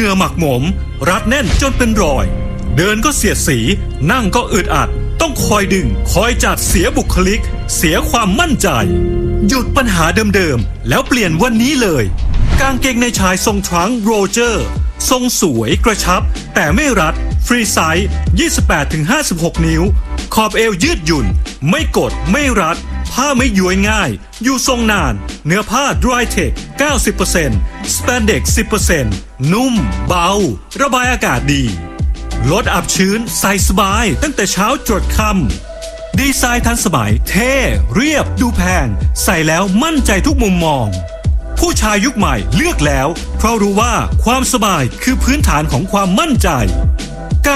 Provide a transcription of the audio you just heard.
งื่อหมักหมมรัดแน่นจนเป็นรอยเดินก็เสียดสีนั่งก็อึดอัดต้องคอยดึงคอยจัดเสียบุคลิกเสียความมั่นใจหยุดปัญหาเดิมๆแล้วเปลี่ยนวันนี้เลยกางเกงในชายทรงทรังก์โรเจอร์ทรงสวยกระชับแต่ไม่รัดฟรีไซส์ 28-56 นิ้วขอบเอวยืดหยุ่นไม่กดไม่รัดผ้าไม่ย้วยง่ายอยู่ทรงนานเนื้อผ้า Dry Tech 90% Spandex 10% นุ่มเบาระบายอากาศดีลดอับชื้นใส่สบายตั้งแต่เช้าจรดค่ำดีไซน์ทันสมัยเท่เรียบดูแพงใส่แล้วมั่นใจทุกมุมมองผู้ชายยุคใหม่เลือกแล้วเพราะรู้ว่าความสบายคือพื้นฐานของความมั่นใจ